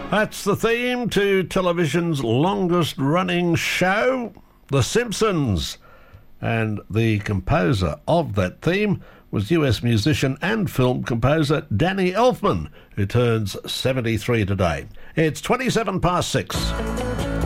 That's the theme to television's longest-running show, The Simpsons. And the composer of that theme was US musician and film composer Danny Elfman, who turns 73 today. It's 6:27.